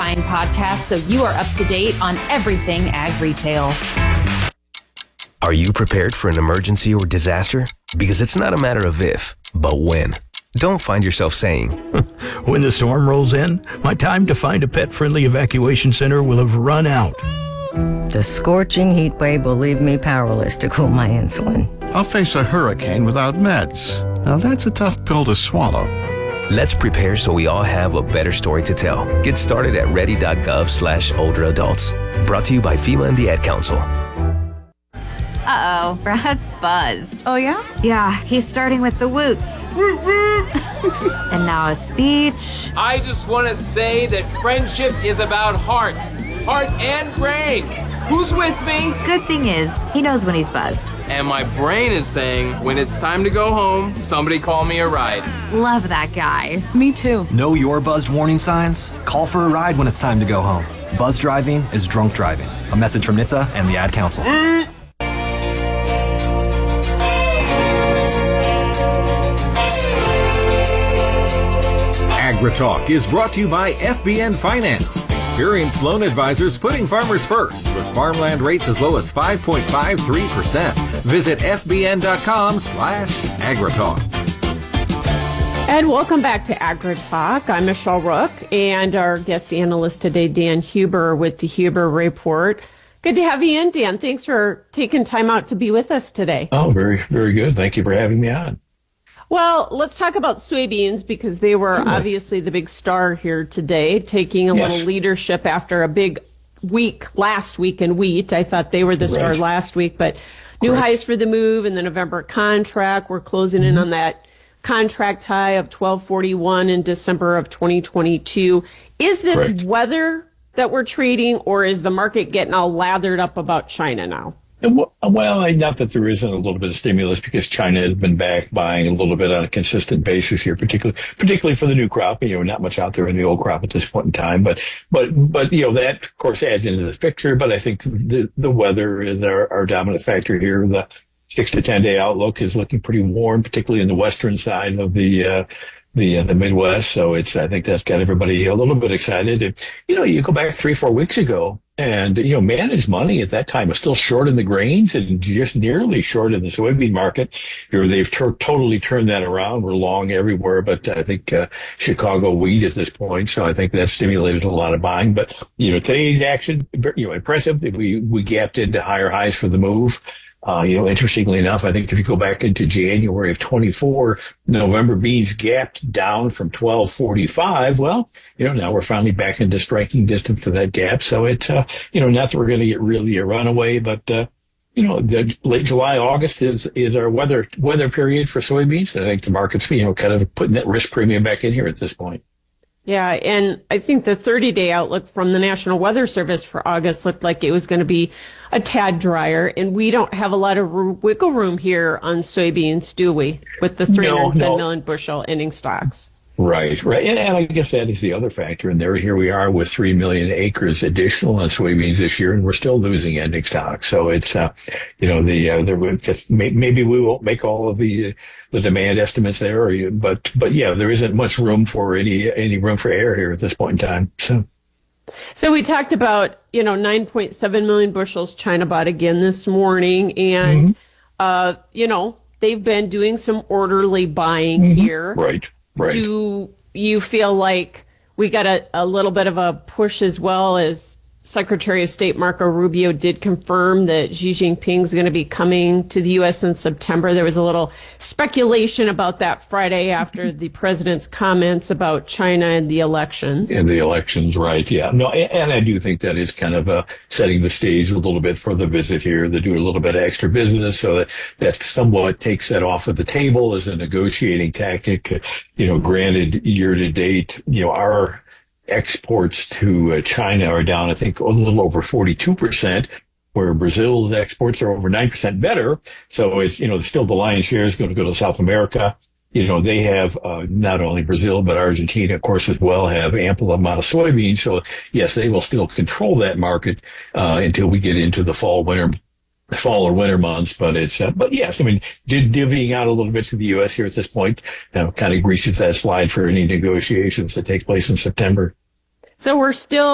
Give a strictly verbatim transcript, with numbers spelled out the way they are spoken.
Buying Podcast, so you are up to date on everything ag retail. Are you prepared for an emergency or disaster? Because it's not a matter of if, but when. Don't find yourself saying, when the storm rolls in, my time to find a pet-friendly evacuation center will have run out. The scorching heat wave will leave me powerless to cool my insulin. I'll face a hurricane without meds. Now that's a tough pill to swallow. Let's prepare so we all have a better story to tell. Get started at ready.gov slash older adults. Brought to you by FEMA and the Ad Council. Uh-oh, Brad's buzzed. Oh, yeah? Yeah, he's starting with the woots. And now a speech. I just want to say that friendship is about heart. Heart and brain. Who's with me? Good thing is, he knows when he's buzzed. And my brain is saying, when it's time to go home, somebody call me a ride. Love that guy. Me too. Know your buzzed warning signs? Call for a ride when it's time to go home. Buzz driving is drunk driving. A message from N H T S A and the Ad Council. AgriTalk is brought to you by F B N Finance. Experienced loan advisors putting farmers first with farmland rates as low as five point five three percent. Visit fbn.com slash AgriTalk. And welcome back to AgriTalk. I'm Michelle Rook, and our guest analyst today, Dan Huber with the Huber Report. Good to have you in, Dan. Thanks for taking time out to be with us today. Oh, very, very good. Thank you for having me on. Well, let's talk about soybeans because they were sure. obviously the big star here today, taking a yes. little leadership after a big week last week in wheat. I thought they were the star right. last week, but new Correct. highs for the move in the November contract. We're closing mm-hmm. in on that contract high of twelve forty-one in December of twenty twenty-two. Is this Correct. weather that we're trading, or is the market getting all lathered up about China now? Well, not that there isn't a little bit of stimulus because China has been back buying a little bit on a consistent basis here, particularly particularly for the new crop. You know, not much out there in the old crop at this point in time, but but but you know that of course adds into the picture. But I think the the weather is our, our dominant factor here. The six to ten day outlook is looking pretty warm, particularly in the western side of the uh, the uh, the Midwest. So it's I think that's got everybody a little bit excited. And, you know, you go back three four weeks ago. And, you know, managed money at that time was still short in the grains and just nearly short in the soybean market. You know, they've ter- totally turned that around. We're long everywhere, but I think uh, Chicago wheat at this point. So I think that stimulated a lot of buying. But, you know, today's action, you know, impressive. We, we gapped into higher highs for the move. Uh, you know, interestingly enough, I think if you go back into January of twenty-four, November beans gapped down from twelve forty-five. Well, you know, now we're finally back into striking distance of that gap. So it's, uh, you know, not that we're going to get really a runaway, but, uh, you know, the late July, August is, is our weather, weather period for soybeans. And I think the market's, you know, kind of putting that risk premium back in here at this point. Yeah, and I think the thirty day outlook from the National Weather Service for August looked like it was going to be a tad drier, and we don't have a lot of wiggle room here on soybeans, do we, with the three hundred ten no, no. million bushel ending stocks? Right, right. And, and I guess that is the other factor. And there, here we are with three million acres additional on soybeans this year, and we're still losing ending stocks. So it's, uh, you know, the, uh, there, maybe we won't make all of the, the demand estimates there, or, but, but yeah, there isn't much room for any, any room for error here at this point in time. So. So we talked about, you know, nine point seven million bushels China bought again this morning. And, mm-hmm. uh, you know, they've been doing some orderly buying mm-hmm. here. Right. Right. Do you feel like we got a, a little bit of a push as well, as Secretary of State Marco Rubio did confirm that Xi Jinping is going to be coming to the U S in September? There was a little speculation about that Friday after the president's comments about China and the elections. And the elections, right, yeah. No, and, and I do think that is kind of uh, setting the stage a little bit for the visit here. They do a little bit of extra business, so that, that somewhat takes that off of the table as a negotiating tactic. You know, granted, year to date, you know, our exports to uh, China are down, I think, a little over forty-two percent, where Brazil's exports are over nine percent better. So it's, you know, still the lion's share is going to go to South America. You know, they have, uh, not only Brazil, but Argentina, of course, as well, have ample amount of soybeans. So yes, they will still control that market, uh, until we get into the fall, winter, fall or winter months. But it's, uh, but yes, I mean, divvying out a little bit to the U S here at this point, uh, kind of greases that slide for any negotiations that take place in September. So we're still